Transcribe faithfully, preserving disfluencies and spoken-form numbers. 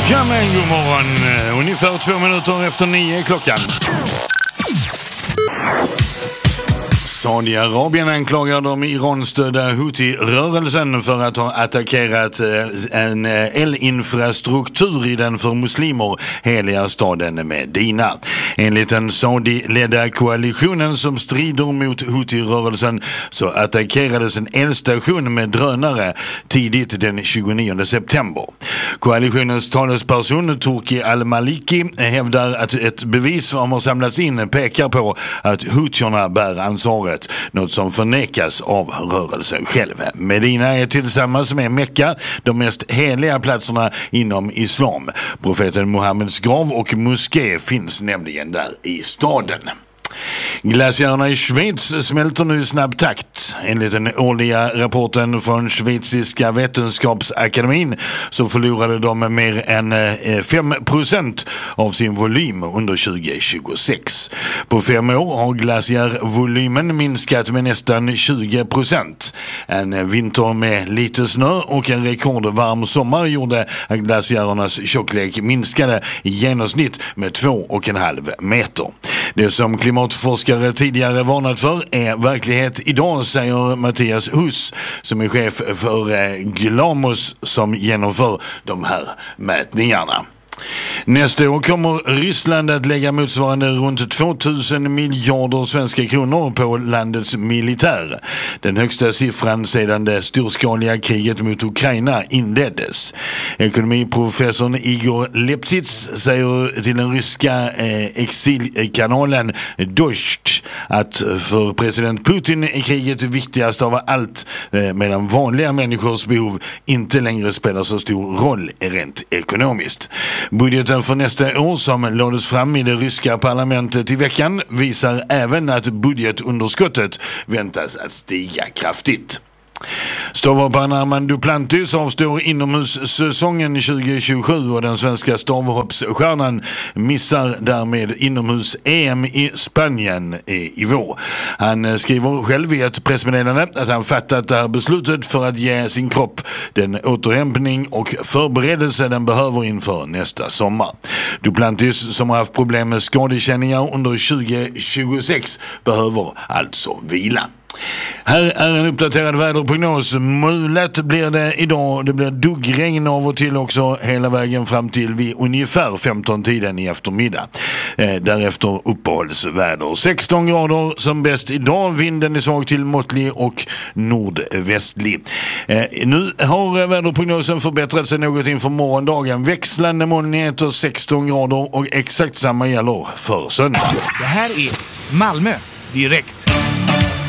Ja men god morgon, ungefär två minuter efter nio klockan. Saudiarabien anklagar de Iran-stödda Houthi-rörelsen för att ha attackerat en elinfrastruktur i den för muslimer heliga staden Medina. Enligt den Saudi-ledda koalitionen som strider mot Houthi-rörelsen så attackerades en elstation med drönare tidigt den tjugonionde september. Koalitionens talesperson Turki Al-Maliki hävdar att ett bevis som har samlats in pekar på att Houthierna bär ansvaret. Något som förnekas av rörelsen själv. Medina är tillsammans med Mekka de mest heliga platserna inom islam. Profeten Muhammeds grav och moské finns nämligen där i staden. Glaciärerna i Schweiz smälter nu i snabb takt. Enligt den årliga rapporten från Schweiziska vetenskapsakademin så förlorade de mer än fem procent av sin volym under tjugo tjugosex. På fem år har glaciärvolymen minskat med nästan tjugo procent. En vinter med lite snö och en rekordvarm sommar gjorde att glaciärernas tjocklek minskade i genomsnitt med två och en halv meter. Det som klimatforskare tidigare varnat för är verklighet idag, säger Mattias Huss som är chef för Glamos som genomför de här mätningarna. Nästa år kommer Ryssland att lägga motsvarande runt tvåtusen miljarder svenska kronor på landets militär. Den högsta siffran sedan det storskaliga kriget mot Ukraina inleddes. Ekonomiprofessorn Igor Lepsits säger till den ryska eh, exilkanalen Dost att för president Putin är kriget viktigast av allt eh, medan vanliga människors behov inte längre spelar så stor roll rent ekonomiskt. Budgeten för nästa år som lades fram i det ryska parlamentet i veckan visar även att budgetunderskottet väntas att stiga kraftigt. Stavhopparen Armand Duplantis avstår inomhussäsongen tjugo tjugosju och den svenska stavhoppsstjärnan missar därmed inomhus-E M i Spanien i vår. Han skriver själv i ett pressmeddelande att han fattat det här beslutet för att ge sin kropp den återhämtning och förberedelse den behöver inför nästa sommar. Duplantis, som har haft problem med skadekänningar under tjugo tjugosex, behöver alltså vila. Här är en uppdaterad väderprognos. Mulet blir det idag. Det blir duggregn av och till också hela vägen fram till vid ungefär femton-tiden i eftermiddag. Eh, därefter uppehållsväder. sexton grader som bäst idag. Vinden är svag till måttlig och nordvästlig. Eh, nu har väderprognosen förbättrat sig något inför morgondagen. Växlande molnigheter sexton grader och exakt samma gäller för söndag. Det här är Malmö direkt.